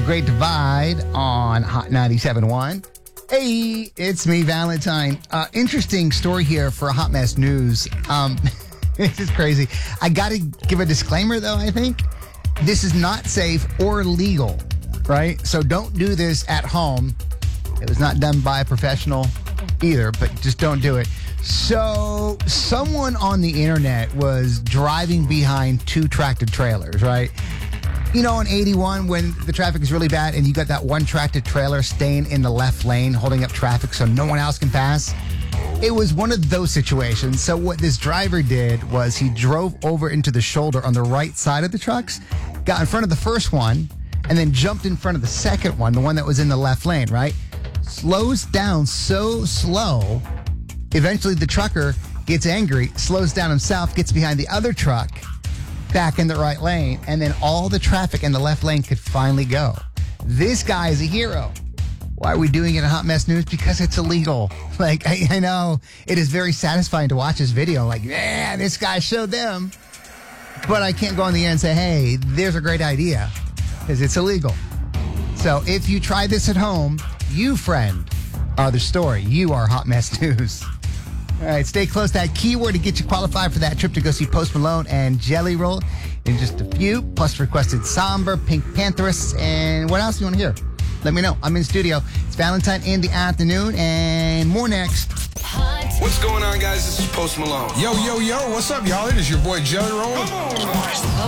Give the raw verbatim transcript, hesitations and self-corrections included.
The Great Divide on Hot ninety-seven point one. Hey, it's me, Valentine. Uh, interesting story here for Hot Mess News. Um, this is crazy. I got to give a disclaimer, though, I think. This is not safe or legal, right? So don't do this at home. It was not done by a professional either, but just don't do it. So someone on the internet was driving behind two tractor trailers, right? You know, on eighty-one, when the traffic is really bad and you got that one tractor trailer staying in the left lane, holding up traffic so no one else can pass. It was one of those situations. So what this driver did was he drove over into the shoulder on the right side of the trucks, got in front of the first one, and then jumped in front of the second one, the one that was in the left lane, right? Slows down so slow. Eventually, the trucker gets angry, slows down himself, gets behind the other truck, back in the right lane, and then all the traffic in the left lane could finally go. This guy is a hero. Why are we doing it in Hot Mess News? Because it's illegal. Like, I, I know it is very satisfying to watch this video. Like, yeah, this guy showed them. But I can't go on the air and say, hey, there's a great idea, because it's illegal. So if you try this at home, you, friend, are the story. You are Hot Mess News. All right, stay close. That keyword to get you qualified for that trip to go see Post Malone and Jelly Roll in just a few. Plus requested Somber, Pink Pantheress, and what else do you want to hear? Let me know. I'm in studio. It's Valentine in the afternoon, and more next. What's going on, guys? This is Post Malone. Yo, yo, yo, what's up, y'all? It is your boy Jelly Roll.